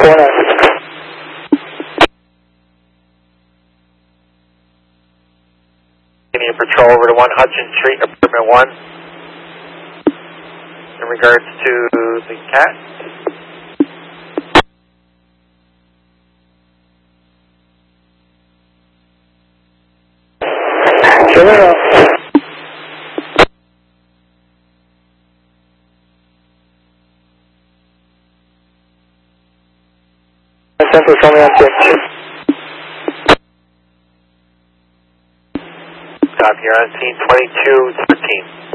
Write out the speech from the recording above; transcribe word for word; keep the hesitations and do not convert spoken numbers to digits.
four nine. Any patrol over to one Hudson Street, apartment one. In regards to the cat. Sure enough. Central, show me on six. Copy, you're on scene twenty-two thirteen.